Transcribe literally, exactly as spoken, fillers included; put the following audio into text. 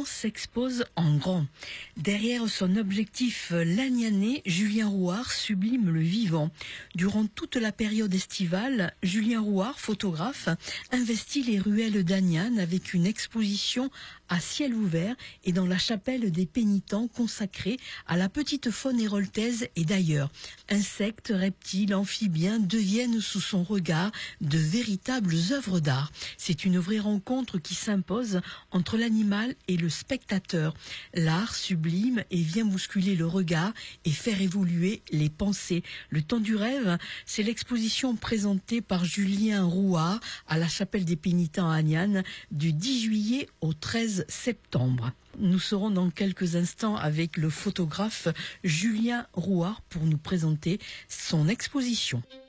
s'expose en grand. Derrière son objectif lagnanais, Julien Rouart sublime le vivant. Durant toute la période estivale, Julien Rouart, photographe, investit les ruelles d'Aniane avec une exposition à ciel ouvert et dans la chapelle des pénitents consacrée à la petite faune héroltaise et d'ailleurs. Insectes, reptiles, amphibiens deviennent sous son regard de véritables œuvres d'art. C'est une vraie rencontre qui s'impose entre l'animal et le spectateur. L'art sublime et vient bousculer le regard et faire évoluer les pensées. Le temps du rêve, c'est l'exposition présentée par Julien Rouart à la chapelle des pénitents à Aniane du dix juillet au treize septembre. Nous serons dans quelques instants avec le photographe Julien Rouart pour nous présenter son exposition.